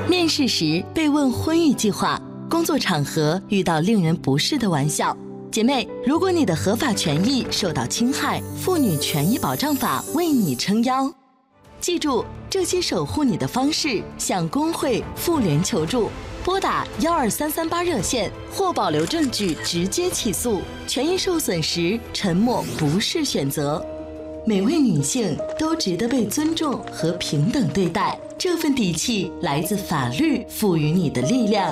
面试时被问婚育计划，工作场合遇到令人不适的玩笑。姐妹，如果你的合法权益受到侵害，妇女权益保障法为你撑腰。记住，这些守护你的方式，向工会、妇联求助，拨打12338热线或保留证据直接起诉。权益受损时，沉默不是选择。每位女性都值得被尊重和平等对待，这份底气来自法律赋予你的力量。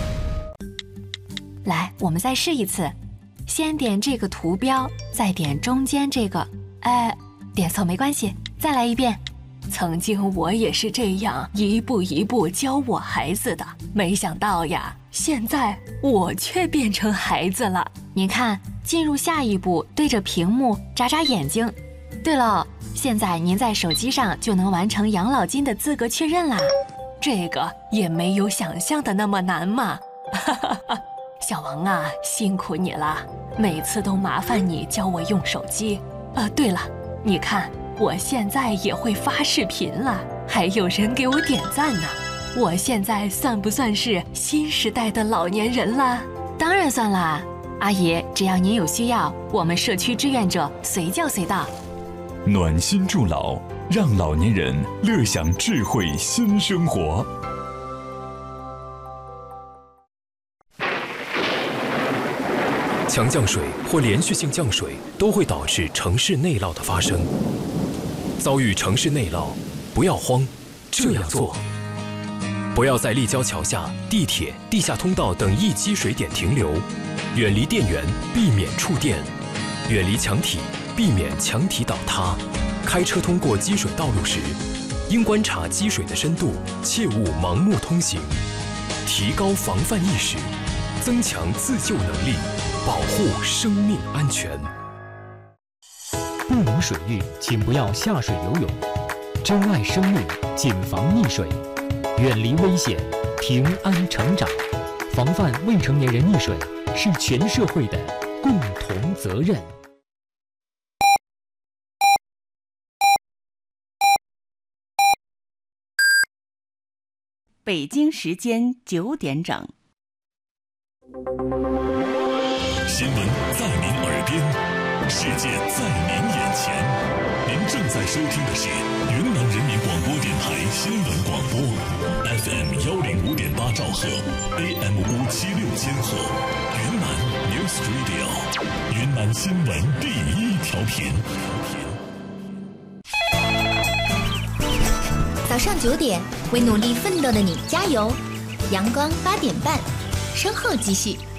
来，我们再试一次，先点这个图标，再点中间这个，点错没关系，再来一遍。曾经我也是这样一步一步教我孩子的，没想到呀，现在我却变成孩子了。您看，进入下一步，对着屏幕眨眨眼睛。对了，现在您在手机上就能完成养老金的资格确认啦，这个也没有想象的那么难嘛。小王啊，辛苦你了，每次都麻烦你教我用手机。对了，你看我现在也会发视频了，还有人给我点赞呢。我现在算不算是新时代的老年人了？当然算啦，阿姨，只要您有需要，我们社区志愿者随叫随到。 暖心助老，让老年人乐享智慧新生活。 强降水或连续性降水都会导致城市内涝的发生。遭遇城市内涝，不要慌，这样做：不要在立交桥下、地铁、地下通道等易积水点停留，远离电源，避免触电；远离墙体，避免墙体倒塌。开车通过积水道路时，应观察积水的深度，切勿盲目通行。提高防范意识，增强自救能力，保护生命安全。 不懂水域，请不要下水游泳。珍爱生命，谨防溺水，远离危险，平安成长。防范未成年人溺水是全社会的共同责任。 北京时间9点整。 新闻在您耳边，世界在您眼前。您正在收听的是云南人民广播电台新闻广播 ，FM 105.8兆赫 ，AM 576千赫，云南 News Radio， 云南新闻第一调频。 早上9点，为努力奋斗的你加油！阳光8点半，稍后继续。